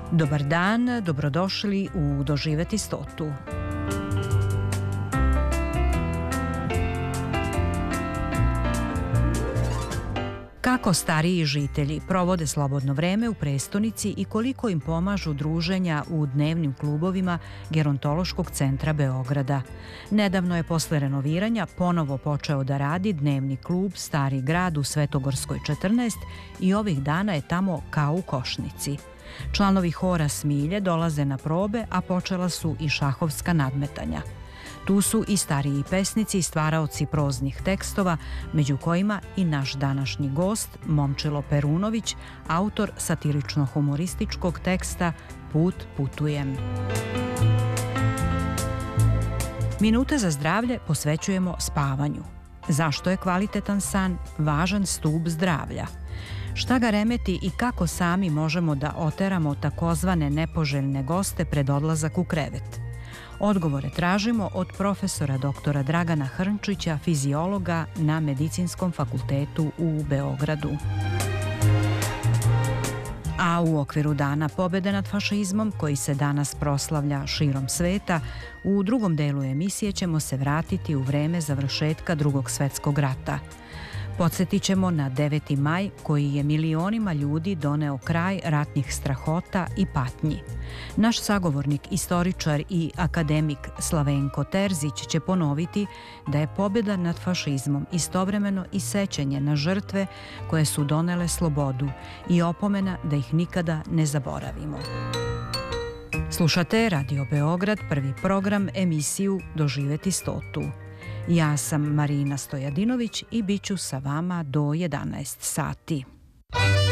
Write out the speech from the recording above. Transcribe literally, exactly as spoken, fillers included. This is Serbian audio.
Dobar dan, dobrodošli u Doživeti stotu. Kako stariji žitelji provode slobodno vreme u prestonici i koliko im pomažu druženja u dnevnim klubovima Gerontološkog centra Beograda. Nedavno je posle renoviranja ponovo počeo da radi dnevni klub Stari grad u Svetogorskoj četrnaest i ovih dana je tamo kao u Košnici. Članovi hora Smilje dolaze na probe, a počela su i šahovska nadmetanja. Tu su i stariji pesnici i stvaraoci proznih tekstova, među kojima i naš današnji gost, Momčilo Perunović, autor satirično-humorističkog teksta Put putujem. Minute za zdravlje posvećujemo spavanju. Zašto je kvalitetan san važan stub zdravlja? Šta ga remeti i kako sami možemo da oteramo takozvane nepoželjne goste pred odlazak u krevet? Odgovore tražimo od profesora doktora Dragana Hrnčića, fiziologa na Medicinskom fakultetu u Beogradu. A u okviru Dana pobede nad fašizmom, koji se danas proslavlja širom sveta, u drugom delu emisije ćemo se vratiti u vreme završetka Drugog svetskog rata. Podsjetit ćemo na deveti maj koji je milionima ljudi doneo kraj ratnih strahota i patnji. Naš sagovornik, istoričar i akademik Slavenko Terzić će ponoviti da je pobjeda nad fašizmom istovremeno i sećanje na žrtve koje su donele slobodu i opomena da ih nikada ne zaboravimo. Slušate Radio Beograd, prvi program, emisiju Doživeti stotu. Ja sam Marina Stojadinović i bit ću sa vama do jedanaest sati.